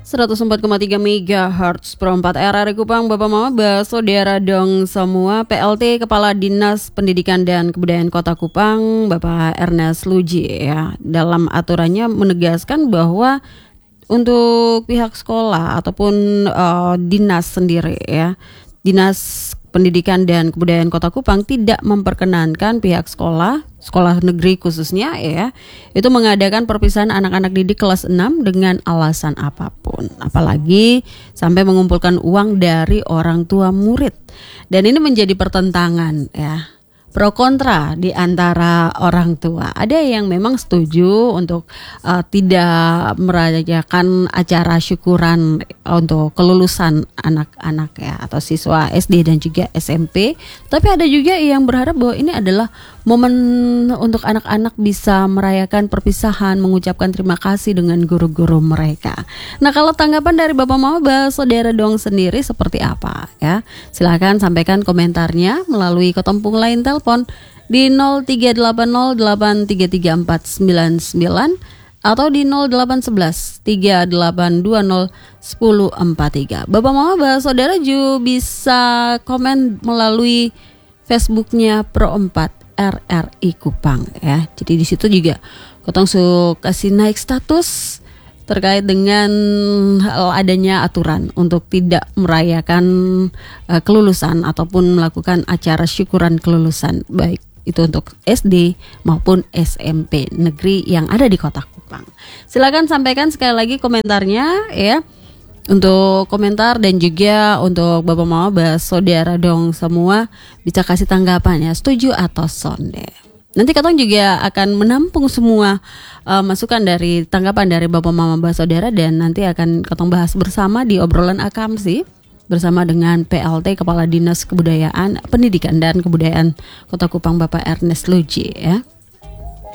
104,3 MHz Pro 4 RRI Kupang. Bapak Mama, saudara dong semua. PLT Kepala Dinas Pendidikan dan Kebudayaan Kota Kupang, Bapak Ernest Luji, ya, dalam aturannya menegaskan bahwa untuk pihak sekolah ataupun dinas sendiri, ya, Dinas Pendidikan dan Kebudayaan Kota Kupang tidak memperkenankan pihak sekolah negeri khususnya, ya, itu mengadakan perpisahan anak-anak didik kelas 6 dengan alasan apapun, apalagi sampai mengumpulkan uang dari orang tua murid. Dan ini menjadi pertentangan, ya, pro kontra di antara orang tua. Ada yang memang setuju untuk tidak merayakan acara syukuran untuk kelulusan anak-anak, ya, atau siswa SD dan juga SMP. Tapi ada juga yang berharap bahwa ini adalah momen untuk anak-anak bisa merayakan perpisahan, mengucapkan terima kasih dengan guru-guru mereka. Nah, kalau tanggapan dari Bapak Mama, saudara dong sendiri seperti apa, ya? Silakan sampaikan komentarnya melalui ketempung lain telepon di 0380833499 atau di 0811 3820 1043. Bapak Mama, saudara juga bisa komen melalui Facebooknya Pro 4 RRI Kupang, ya. Jadi di situ juga Kotong kasih naik status terkait dengan adanya aturan untuk tidak merayakan kelulusan ataupun melakukan acara syukuran kelulusan, baik itu untuk SD maupun SMP negeri yang ada di Kota Kupang. Silakan sampaikan sekali lagi komentarnya, ya. Untuk komentar dan juga untuk Bapak Mama, saudara dong semua bisa kasih tanggapannya, setuju atau sonde. Nanti Kotong juga akan menampung semua masukan dari tanggapan dari Bapak Mama, saudara, dan nanti akan Kotong bahas bersama di obrolan Akamsi bersama dengan PLT Kepala Dinas Kebudayaan Pendidikan dan Kebudayaan Kota Kupang, Bapak Ernest Luji, ya.